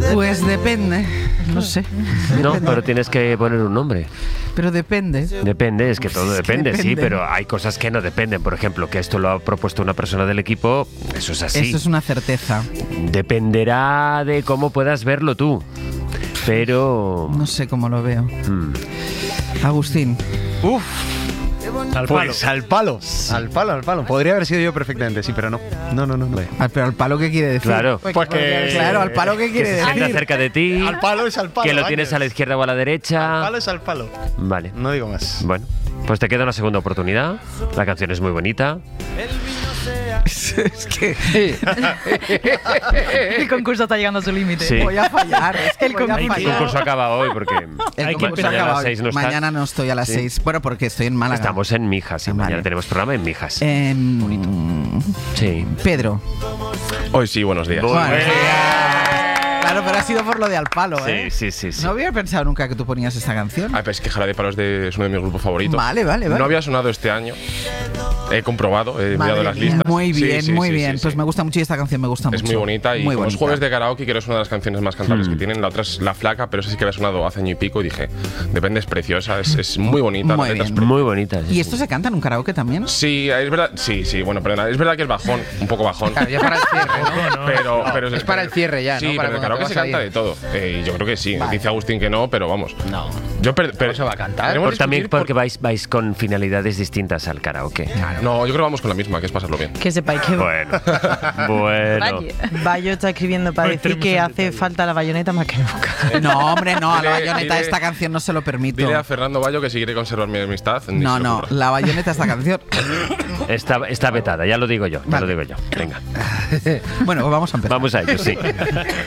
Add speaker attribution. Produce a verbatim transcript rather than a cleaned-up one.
Speaker 1: Pues depende, no sé.
Speaker 2: No, pero tienes que poner un nombre.
Speaker 1: Pero depende.
Speaker 2: Depende, es que todo
Speaker 1: Es que
Speaker 2: depende, sí,
Speaker 1: depende.
Speaker 2: pero hay cosas que no dependen. Por ejemplo, que esto lo ha propuesto una persona del equipo, eso es así.
Speaker 1: Eso es una certeza.
Speaker 2: Dependerá de cómo puedas verlo tú. Pero...
Speaker 1: No sé cómo lo veo.
Speaker 2: hmm,
Speaker 1: Agustín.
Speaker 3: Uf,
Speaker 4: Al palo.
Speaker 3: pues al palo, al palo, al palo. Podría haber sido yo perfectamente, sí, pero no. No, no, no, no.
Speaker 1: Ah, pero al palo, ¿qué quiere decir?
Speaker 2: Claro,
Speaker 3: Pues que...
Speaker 1: Claro, al palo, ¿qué
Speaker 2: que
Speaker 1: quiere
Speaker 2: se sienta
Speaker 1: decir?
Speaker 2: cerca de ti,
Speaker 3: Al palo es al palo.
Speaker 2: que lo
Speaker 3: vaya.
Speaker 2: tienes a la izquierda o a la derecha.
Speaker 3: Al palo es al palo.
Speaker 2: Vale,
Speaker 3: No digo más.
Speaker 2: bueno, pues te queda una segunda oportunidad. La canción es muy bonita.
Speaker 1: Es que
Speaker 5: El concurso está llegando a su límite.
Speaker 2: Sí.
Speaker 1: voy a fallar. Es que
Speaker 5: El
Speaker 1: voy a
Speaker 5: concurso-
Speaker 2: El
Speaker 1: fallar.
Speaker 2: concurso acaba hoy porque
Speaker 1: El
Speaker 4: Hay que
Speaker 1: concurso
Speaker 4: empezar.
Speaker 2: mañana a
Speaker 1: acaba
Speaker 2: las
Speaker 1: hoy.
Speaker 2: seis no estás.
Speaker 1: Mañana no estoy a las
Speaker 2: Sí.
Speaker 1: seis. Bueno, porque estoy en Málaga.
Speaker 2: Estamos en Mijas y
Speaker 1: Vale.
Speaker 2: mañana tenemos programa en Mijas.
Speaker 1: Em,
Speaker 2: Sí.
Speaker 1: Pedro.
Speaker 6: Hoy sí, buenos días.
Speaker 1: Bueno, claro, pero ha sido por lo de al palo, ¿eh?
Speaker 2: Sí, sí, sí, sí.
Speaker 1: No había pensado nunca que tú ponías esta canción.
Speaker 6: Ah, pero es que Jarabe de Palos de- es uno de mis grupos favoritos.
Speaker 1: Vale, vale, vale.
Speaker 6: No había sonado este año. He comprobado, he
Speaker 1: Madre
Speaker 6: mirado las
Speaker 1: mía.
Speaker 6: listas.
Speaker 1: Muy
Speaker 6: Sí,
Speaker 1: bien,
Speaker 6: sí,
Speaker 1: muy
Speaker 6: sí,
Speaker 1: bien.
Speaker 6: sí,
Speaker 1: Pues
Speaker 6: sí.
Speaker 1: me gusta mucho y esta canción me gusta
Speaker 6: Es
Speaker 1: mucho.
Speaker 6: muy bonita y
Speaker 1: Muy
Speaker 6: como es
Speaker 1: bonita.
Speaker 6: jueves de karaoke, que es una de las canciones más cantables
Speaker 2: Mm.
Speaker 6: que tienen. La otra es La Flaca, pero esa sí que había sonado hace año y pico y dije, depende, es preciosa, es, es muy bonita.
Speaker 1: Muy
Speaker 6: la letra es
Speaker 1: bien.
Speaker 6: pre-
Speaker 2: Muy bonita.
Speaker 1: ¿Y esto se canta en un karaoke también?
Speaker 6: Sí, es verdad, sí, sí, bueno, perdona, es verdad que es bajón, un poco bajón.
Speaker 7: Claro, ya para el cierre, ¿no?
Speaker 6: Pero, pero
Speaker 7: Es para el cierre ya,
Speaker 6: sí,
Speaker 7: ¿no? Para
Speaker 6: pero en el
Speaker 7: cuando
Speaker 6: karaoke
Speaker 7: te
Speaker 6: se
Speaker 7: vas a
Speaker 6: canta
Speaker 7: ir.
Speaker 6: de todo. Eh, yo creo que sí.
Speaker 7: Vale.
Speaker 6: Dice Agustín que no, pero vamos.
Speaker 7: No.
Speaker 6: Yo per- per-
Speaker 7: se va a cantar?
Speaker 6: tenemos
Speaker 2: Por,
Speaker 6: que
Speaker 2: también
Speaker 6: discutir
Speaker 2: porque vais, vais con finalidades distintas al karaoke.
Speaker 6: por- No, yo creo que vamos con la misma, que es pasarlo bien.
Speaker 5: Que sepáis que
Speaker 2: Bueno, bueno.
Speaker 5: Vaya. Bayo está escribiendo para
Speaker 4: No
Speaker 5: decir
Speaker 4: entremos
Speaker 5: que
Speaker 4: en
Speaker 5: hace
Speaker 4: detalle.
Speaker 5: falta la bayoneta más que nunca.
Speaker 1: No, hombre, no. A la
Speaker 6: Dile-
Speaker 1: bayoneta
Speaker 6: dile-
Speaker 1: esta canción no se lo permito.
Speaker 6: Dile a Fernando Bayo que si quiere conservar mi amistad. ni
Speaker 1: No,
Speaker 6: se le
Speaker 1: no.
Speaker 6: ocurra.
Speaker 1: La bayoneta esta canción.
Speaker 2: Está, está vetada, ya lo digo yo. Ya
Speaker 1: Vale.
Speaker 2: lo digo yo. Venga,
Speaker 1: Bueno, pues vamos a empezar.
Speaker 2: vamos a ello, sí.